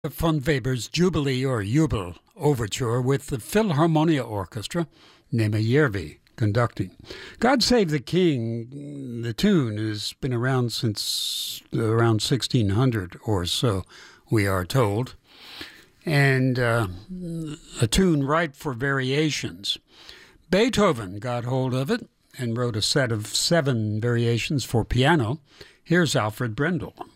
Von Weber's Jubilee or Jubel Overture with the Philharmonia Orchestra, Nema Järvi conducting. God Save the King, the tune has been around since around 1600 or so, we are told, and a tune ripe for variations. Beethoven got hold of it and wrote a set of 7 variations for piano. Here's Alfred Brendel.